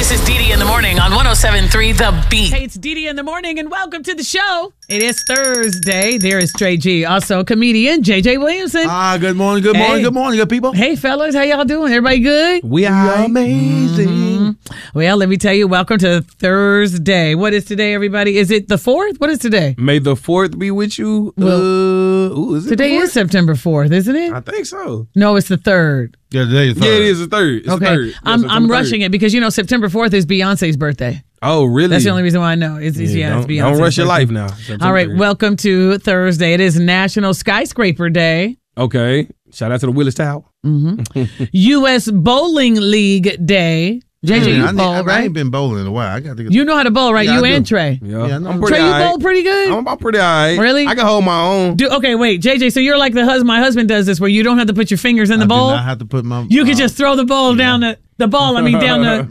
This is Dee Dee in the morning on 107.3 The Beat. Hey, it's Dee Dee in the morning, and welcome to the show. It is Thursday. There is Trey G, also comedian JJ Williamson. Good morning, good morning, good people. Hey, fellas, how y'all doing? Everybody good? We are amazing. Well, let me tell you, welcome to Thursday. What is today, everybody? Is it the 4th? What is today? May the 4th be with you. Well, is it today is September 4th, isn't it? I think so. No, it's the 3rd. Yeah, today is Yeah, it is the 3rd. It's Okay, the 3rd. I'm rushing it because, September 4th is Beyonce's birthday. Oh, really? That's the only reason why I know. It's Beyonce's Don't rush your birthday. life now. All right, welcome to Thursday. It is National Skyscraper Day. Okay. Shout out to the Willis Tower. U.S. Bowling League Day. JJ, you bowl, I right? ain't been bowling in a while. I got to get. You know how to bowl, right? Yeah, You I and do. Trey. Yeah, Yeah, I know. I'm pretty Trey, you all right. bowl pretty good? I'm pretty all right. Really? I can hold my own. Okay, wait, JJ, so you're like my husband does this where you don't have to put your fingers in the I bowl? do not have to put my. You can just throw the ball down the ball, down